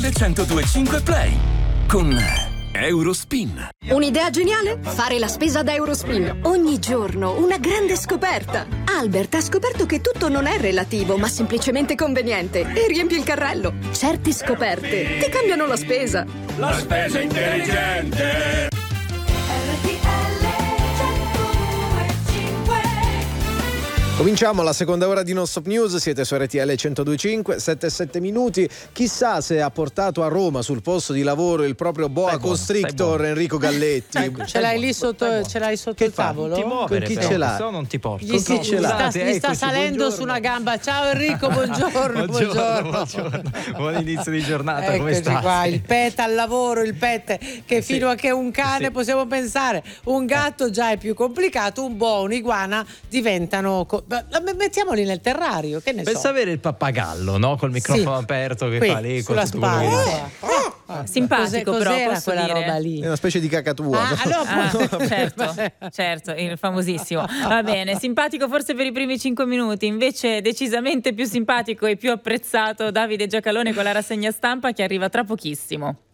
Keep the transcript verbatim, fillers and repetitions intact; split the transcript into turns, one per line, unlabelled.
centodue e cinque Play con Eurospin.
Un'idea geniale? Fare la spesa da Eurospin. Ogni giorno una grande scoperta. Albert ha scoperto che tutto non è relativo, ma semplicemente conveniente, e riempie il carrello. Certe scoperte ti cambiano la spesa.
La spesa intelligente.
Cominciamo la seconda ora di Non Stop News, siete su R T L centodue e cinque, sette e sette minuti. Chissà se ha portato a Roma sul posto di lavoro il proprio boa
buono,
constrictor Enrico Galletti.
Ecco,
ce l'hai lì sotto, ce l'hai sotto
Che
il
fa?
tavolo?
Ti muovere,
Con chi
però,
ce l'ha?
se no non ti porto.
Gli, si-
chi ce
gli
l'ha?
sta, gli sta
Eccoci,
salendo
buongiorno.
su una gamba. Ciao Enrico, buongiorno.
buongiorno, buongiorno. Buon inizio di giornata, come
Eccoci
stai?
qua, il pet al lavoro, il pet che
Sì.
fino a che un cane
Sì.
possiamo pensare, un gatto già è più complicato, un boa, un'iguana diventano co- ma- ma mettiamoli nel terrario, che ne
Pensa
so.
avere il pappagallo, no? Col microfono
Sì.
aperto che
Qui,
fa lì
sulla
con tutto quello
spalla.
che-
Eh, eh.
Simpatico,
Cos'è-
però,
cos'era
posso
quella
dire?
roba lì?
È una specie di cacatua.
Ah,
no?
allora,
Ah, certo, certo, il famosissimo. Va bene, simpatico forse per i primi cinque minuti, invece decisamente più simpatico e più apprezzato Davide Giacalone con la rassegna stampa che arriva tra pochissimo.